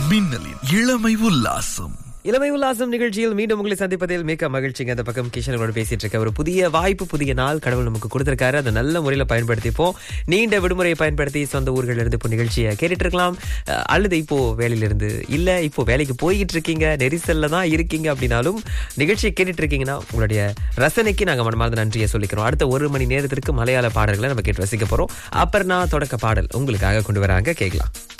மின்னலின் இளமை உல்லாசம். இளமை உல்லாசம் நிகழ்ச்சியில் மீண்டும் உங்களை சந்திப்பதில் மிக்க மகிழ்ச்சிங்க. அந்த பக்கம் கிஷனோட பேசிட்டு இருக்க. ஒரு புதிய வாய்ப்பு, புதிய நாள் கடவுள் நமக்கு கொடுத்திருக்காரு. அதை நல்ல முறையில் பயன்படுத்திப்போம். நீண்ட விடுமுறையை பயன்படுத்தி சொந்த ஊர்களில் இருந்து இப்போ நிகழ்ச்சியை கேட்டுட்டு இருக்கலாம். அல்லது இப்போ வேலையிலிருந்து இல்ல இப்போ வேலைக்கு போய்கிட்டு இருக்கீங்க, நெரிசல்ல தான் இருக்கீங்க அப்படின்னாலும் நிகழ்ச்சியை கேட்டுட்டு இருக்கீங்கன்னா உங்களுடைய ரசனைக்கு நாங்கள் மனமார்ந்த நன்றியை சொல்லிக்கிறோம். அடுத்த 1 மணி நேரத்திற்கு மலையாள பாடல்களை நம்ம கேட்டு ரசிக்க போறோம். அப்புறம் நான் தொடக்க பாடல் உங்களுக்காக கொண்டு வராங்க, கேட்கலாம்.